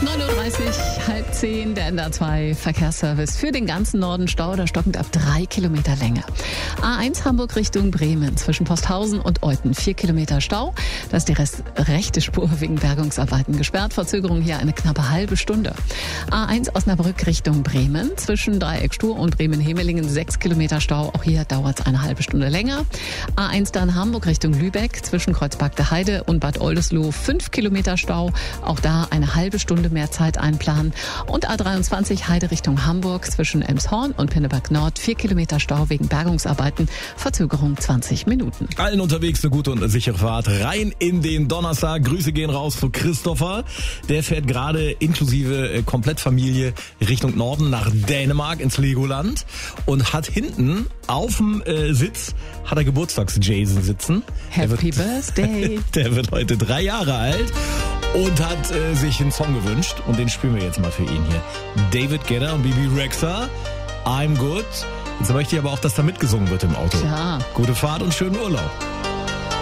9:30 Uhr, halb 10, der NDR2 Verkehrsservice für den ganzen Norden. Stau oder stockend ab 3 Kilometer Länge. A1 Hamburg Richtung Bremen zwischen Posthausen und Euthen 4 Kilometer Stau. Da ist die rechte Spur wegen Bergungsarbeiten gesperrt. Verzögerung hier eine knappe halbe Stunde. A1 Osnabrück Richtung Bremen zwischen Dreieck Stur und Bremen-Hemelingen 6 Kilometer Stau. Auch hier dauert es eine halbe Stunde länger. A1 dann Hamburg Richtung Lübeck zwischen Kreuzberg Heide und Bad Oldesloe 5 Kilometer Stau. Auch da eine halbe Stunde mehr Zeit einplanen. Und A23 Heide Richtung Hamburg zwischen Elmshorn und Pinneberg Nord 4 Kilometer Stau wegen Bergungsarbeiten. Verzögerung 20 Minuten. Allen unterwegs eine gute und sichere Fahrt rein in den Donnerstag. Grüße gehen raus zu Christopher. Der fährt gerade inklusive Komplettfamilie Richtung Norden nach Dänemark ins Legoland und hat hinten auf dem Sitz hat er Geburtstags-Jason sitzen. Happy Birthday. Der wird heute 3 Jahre alt und hat sich einen Song gewünscht und den spielen wir jetzt mal für ihn hier. David Guetta und Bebe Rexha, I'm Good. Jetzt möchte ich aber auch, dass da mitgesungen wird im Auto. Klar. Gute Fahrt und schönen Urlaub.